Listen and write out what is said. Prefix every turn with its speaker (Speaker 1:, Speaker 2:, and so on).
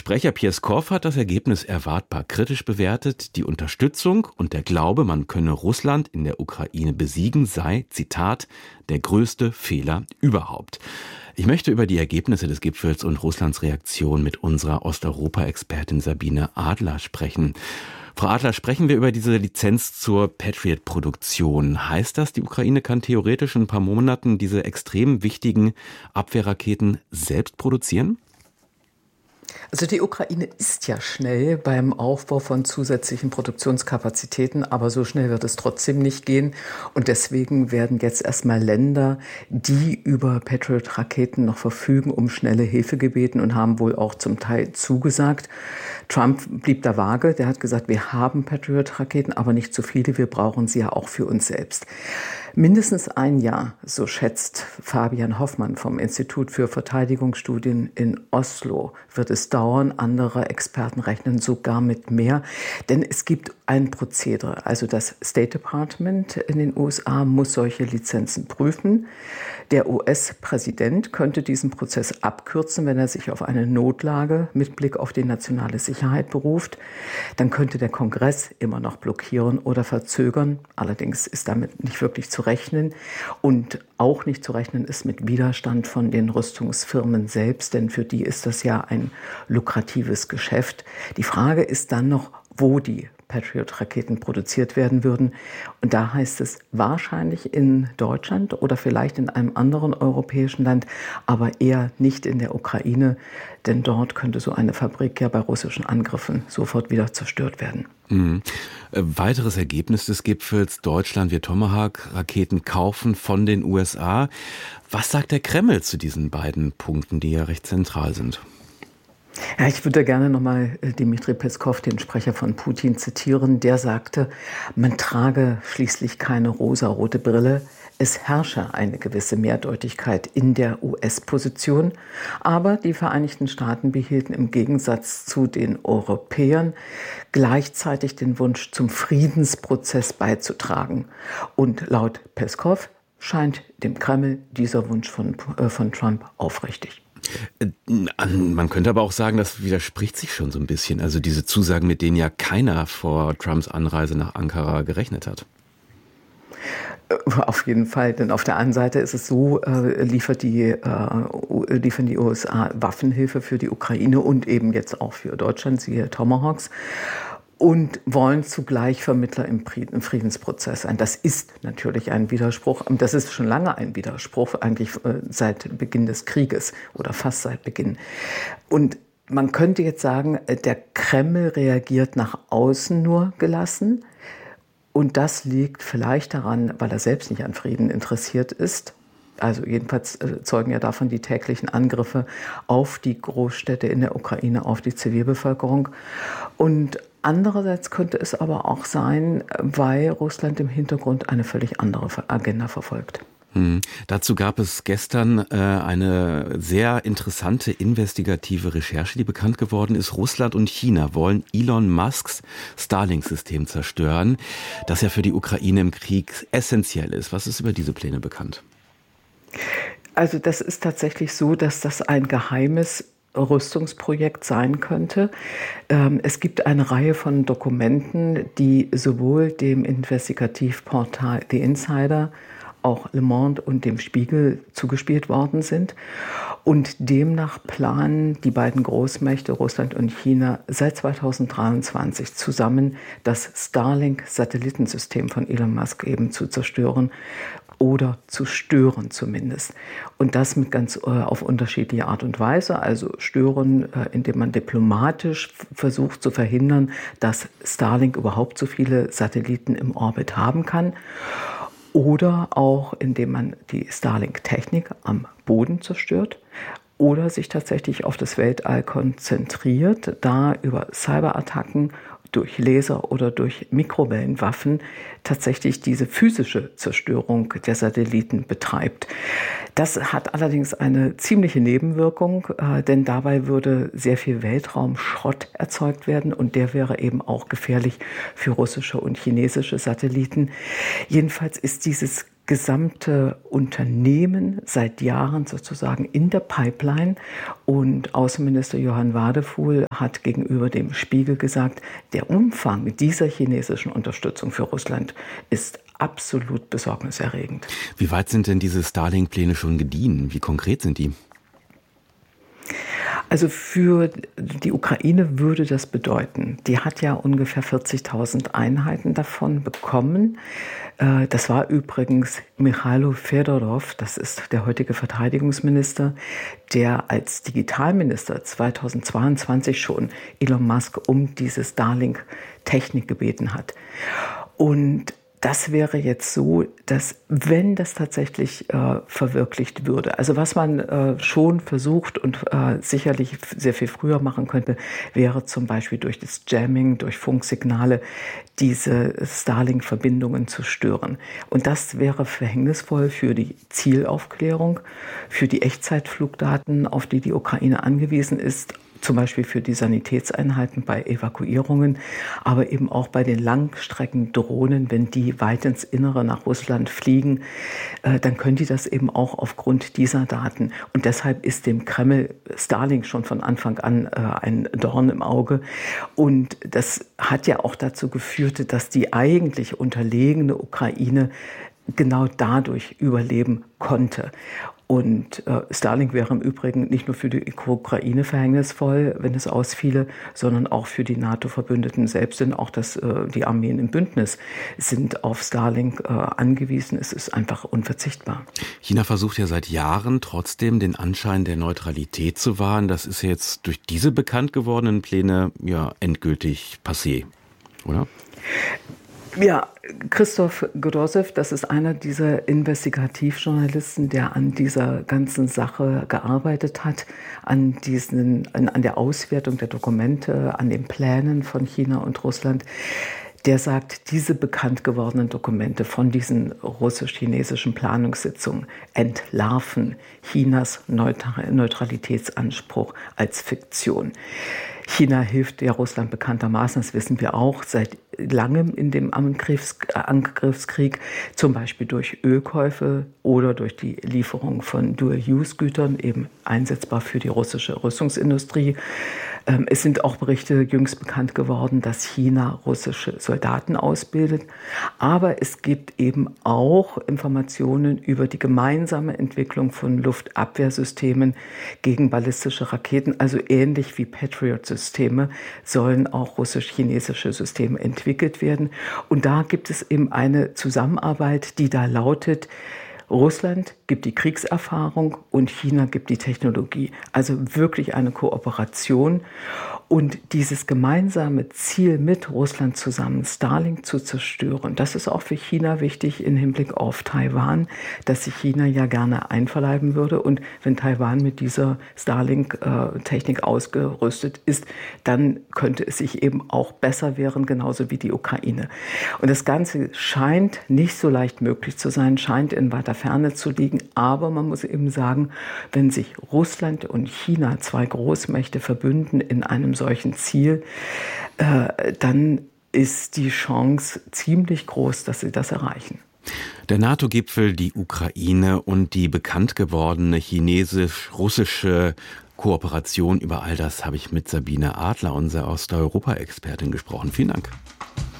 Speaker 1: Sprecher Pieskow hat das Ergebnis erwartbar kritisch bewertet. Die Unterstützung und der Glaube, man könne Russland in der Ukraine besiegen, sei, Zitat, der größte Fehler überhaupt. Ich möchte über die Ergebnisse des Gipfels und Russlands Reaktion mit unserer Osteuropa-Expertin Sabine Adler sprechen. Frau Adler, sprechen wir über diese Lizenz zur Patriot-Produktion. Heißt das, die Ukraine kann theoretisch in ein paar Monaten diese extrem wichtigen Abwehrraketen selbst produzieren?
Speaker 2: Also die Ukraine ist ja schnell beim Aufbau von zusätzlichen Produktionskapazitäten, aber so schnell wird es trotzdem nicht gehen. Und deswegen werden jetzt erstmal Länder, die über Patriot-Raketen noch verfügen, um schnelle Hilfe gebeten und haben wohl auch zum Teil zugesagt. Trump blieb da vage. Der hat gesagt, wir haben Patriot-Raketen, aber nicht zu viele. Wir brauchen sie ja auch für uns selbst. Mindestens ein Jahr, so schätzt Fabian Hoffmann vom Institut für Verteidigungsstudien in Oslo, wird es dauern. Andere Experten rechnen sogar mit mehr. Denn es gibt ein Prozedere. Also das State Department in den USA muss solche Lizenzen prüfen. Der US-Präsident könnte diesen Prozess abkürzen, wenn er sich auf eine Notlage mit Blick auf die nationale Sicherheit beruft. Dann könnte der Kongress immer noch blockieren oder verzögern. Allerdings ist damit nicht wirklich zu rechnen. Und auch nicht zu rechnen ist mit Widerstand von den Rüstungsfirmen selbst, denn für die ist das ja ein lukratives Geschäft. Die Frage ist dann noch, wo die Patriot-Raketen produziert werden würden. Und da heißt es wahrscheinlich in Deutschland oder vielleicht in einem anderen europäischen Land, aber eher nicht in der Ukraine, denn dort könnte so eine Fabrik ja bei russischen Angriffen sofort wieder zerstört werden.
Speaker 1: Weiteres Ergebnis des Gipfels: Deutschland wird Tomahawk-Raketen kaufen von den USA. Was sagt der Kreml zu diesen beiden Punkten, die ja recht zentral sind?
Speaker 2: Ja, ich würde gerne nochmal Dmitri Peskov, den Sprecher von Putin, zitieren. Der sagte, man trage schließlich keine rosarote Brille. Es herrsche eine gewisse Mehrdeutigkeit in der US-Position. Aber die Vereinigten Staaten behielten im Gegensatz zu den Europäern gleichzeitig den Wunsch, zum Friedensprozess beizutragen. Und laut Peskov scheint dem Kreml dieser Wunsch von Trump aufrichtig.
Speaker 1: Man könnte aber auch sagen, das widerspricht sich schon so ein bisschen. Also diese Zusagen, mit denen ja keiner vor Trumps Anreise nach Ankara gerechnet hat.
Speaker 2: Auf jeden Fall, denn auf der einen Seite ist es so, liefern die USA Waffenhilfe für die Ukraine und eben jetzt auch für Deutschland, siehe Tomahawks. Und wollen zugleich Vermittler im Friedensprozess sein. Das ist natürlich ein Widerspruch. Das ist schon lange ein Widerspruch, eigentlich seit Beginn des Krieges oder fast seit Beginn. Und man könnte jetzt sagen, der Kreml reagiert nach außen nur gelassen. Und das liegt vielleicht daran, weil er selbst nicht an Frieden interessiert ist. Also jedenfalls zeugen ja davon die täglichen Angriffe auf die Großstädte in der Ukraine, auf die Zivilbevölkerung. Und andererseits könnte es aber auch sein, weil Russland im Hintergrund eine völlig andere Agenda verfolgt.
Speaker 1: Dazu gab es gestern eine sehr interessante investigative Recherche, die bekannt geworden ist. Russland und China wollen Elon Musks Starlink-System zerstören, das ja für die Ukraine im Krieg essentiell ist. Was ist über diese Pläne bekannt?
Speaker 2: Also das ist tatsächlich so, dass das ein geheimes Rüstungsprojekt sein könnte. Es gibt eine Reihe von Dokumenten, die sowohl dem Investigativportal The Insider, auch Le Monde und dem Spiegel zugespielt worden sind. Und demnach planen die beiden Großmächte, Russland und China, seit 2023 zusammen das Starlink-Satellitensystem von Elon Musk eben zu zerstören oder zu stören zumindest. Und das mit ganz auf unterschiedliche Art und Weise. Also stören, indem man diplomatisch versucht zu verhindern, dass Starlink überhaupt so viele Satelliten im Orbit haben kann. Oder auch, indem man die Starlink-Technik am Boden zerstört oder sich tatsächlich auf das Weltall konzentriert, da über Cyberattacken durch Laser oder durch Mikrowellenwaffen tatsächlich diese physische Zerstörung der Satelliten betreibt. Das hat allerdings eine ziemliche Nebenwirkung, denn dabei würde sehr viel Weltraumschrott erzeugt werden und der wäre eben auch gefährlich für russische und chinesische Satelliten. Jedenfalls ist dieses gesamte Unternehmen seit Jahren sozusagen in der Pipeline. Und Außenminister Johann Wadefuhl hat gegenüber dem Spiegel gesagt, der Umfang dieser chinesischen Unterstützung für Russland ist absolut besorgniserregend.
Speaker 1: Wie weit sind denn diese Starlink-Pläne schon gediehen? Wie konkret sind die?
Speaker 2: Also für die Ukraine würde das bedeuten, die hat ja ungefähr 40.000 Einheiten davon bekommen. Das war übrigens Michailo Fedorov, das ist der heutige Verteidigungsminister, der als Digitalminister 2022 schon Elon Musk um diese Starlink-Technik gebeten hat. Und das wäre jetzt so, dass wenn das tatsächlich verwirklicht würde, also was man schon versucht und sicherlich sehr viel früher machen könnte, wäre zum Beispiel durch das Jamming, durch Funksignale diese Starlink-Verbindungen zu stören. Und das wäre verhängnisvoll für die Zielaufklärung, für die Echtzeitflugdaten, auf die die Ukraine angewiesen ist, zum Beispiel für die Sanitätseinheiten bei Evakuierungen, aber eben auch bei den Langstreckendrohnen, wenn die weit ins Innere nach Russland fliegen, dann können die das eben auch aufgrund dieser Daten. Und deshalb ist dem Kreml Starlink schon von Anfang an ein Dorn im Auge. Und das hat ja auch dazu geführt, dass die eigentlich unterlegene Ukraine genau dadurch überleben konnte. Und Starlink wäre im Übrigen nicht nur für die Ukraine verhängnisvoll, wenn es ausfiele, sondern auch für die NATO-Verbündeten selbst, denn auch die Armeen im Bündnis sind auf Starlink angewiesen. Es ist einfach unverzichtbar.
Speaker 1: China versucht ja seit Jahren trotzdem den Anschein der Neutralität zu wahren. Das ist jetzt durch diese bekannt gewordenen Pläne ja endgültig passé, oder?
Speaker 2: Ja, Christoph Grozew, das ist einer dieser Investigativjournalisten, der an dieser ganzen Sache gearbeitet hat, an der Auswertung der Dokumente, an den Plänen von China und Russland. Der sagt, diese bekannt gewordenen Dokumente von diesen russisch-chinesischen Planungssitzungen entlarven Chinas Neutralitätsanspruch als Fiktion. China hilft ja Russland bekanntermaßen, das wissen wir auch, seit langem in dem Angriffskrieg, zum Beispiel durch Ölkäufe oder durch die Lieferung von Dual-Use-Gütern, eben einsetzbar für die russische Rüstungsindustrie. Es sind auch Berichte jüngst bekannt geworden, dass China russische Soldaten ausbildet. Aber es gibt eben auch Informationen über die gemeinsame Entwicklung von Luftabwehrsystemen gegen ballistische Raketen, also ähnlich wie Patriot-Systeme, sollen auch russisch-chinesische Systeme entwickelt werden. Und da gibt es eben eine Zusammenarbeit, die da lautet: Russland gibt die Kriegserfahrung und China gibt die Technologie. Also wirklich eine Kooperation. Und dieses gemeinsame Ziel mit Russland zusammen, Starlink zu zerstören, das ist auch für China wichtig im Hinblick auf Taiwan, dass sich China ja gerne einverleiben würde. Und wenn Taiwan mit dieser Starlink-Technik ausgerüstet ist, dann könnte es sich eben auch besser wehren, genauso wie die Ukraine. Und das Ganze scheint nicht so leicht möglich zu sein, scheint in weiter Ferne zu liegen. Aber man muss eben sagen, wenn sich Russland und China, zwei Großmächte, verbünden in einem solchen Ziel, dann ist die Chance ziemlich groß, dass sie das erreichen.
Speaker 1: Der NATO-Gipfel, die Ukraine und die bekannt gewordene chinesisch-russische Kooperation, über all das habe ich mit Sabine Adler, unserer Osteuropa-Expertin, gesprochen. Vielen Dank.